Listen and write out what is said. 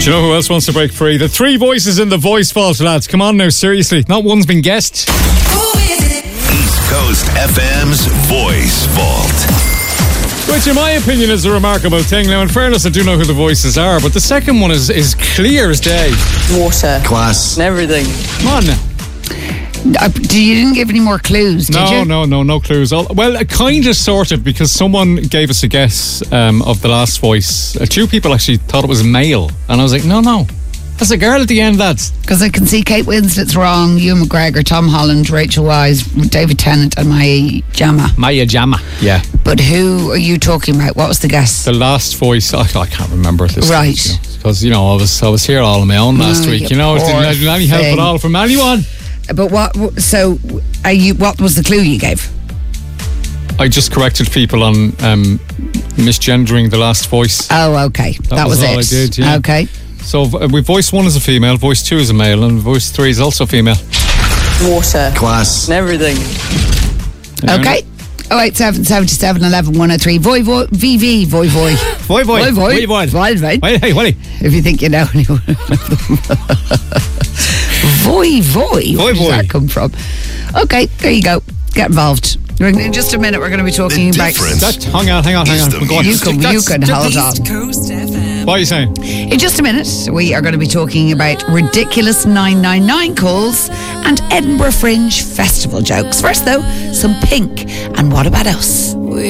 Do you know who else wants to break free? The three voices in the voice vault, lads. Come on now, seriously. Not one's been guessed. East Coast FM's Voice Vault. Which, in my opinion, is a remarkable thing. Now, in fairness, I do know who the voices are, but the second one is clear as day. Water. Class. And everything. Come on now. You didn't give any more clues, did you? No clues. Well, kind of, sort of, because someone gave us a guess of the last voice. Two people actually thought it was male, and I was like, no, that's a girl at the end, lads. Because I can see Kate Winslet's wrong, Ewan McGregor, Tom Holland, Rachel Wise, David Tennant, and Maya Jama. Yeah. But who are you talking about? What was the guess? The last voice, I can't remember this. Right. Because, I was here all on my own last week. It didn't any help at all from anyone. But what was the clue you gave? I just corrected people on misgendering the last voice. Oh, okay. That was all it. I did, yeah. Okay. So we voice 1 is a female, voice 2 is a male, and voice 3 is also female. Water. Class. And everything. Okay. 087 77 11 103. Voy. VV. Voy. Voy. If you think you know anyone. Voy. Where does that come from? Okay, there you go. Get involved. In just a minute, we're going to be talking about. Hang on. Go on. You can hold on. East Coast FM. What are you saying? In just a minute, we are going to be talking about ridiculous 999 calls and Edinburgh Fringe Festival jokes. First, though, some Pink and What About Us?